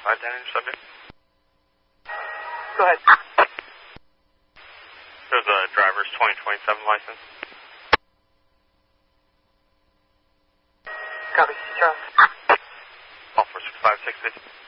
identity subject. Go ahead. There's a driver's 2027 license. Copy, Charles. Call for 65660.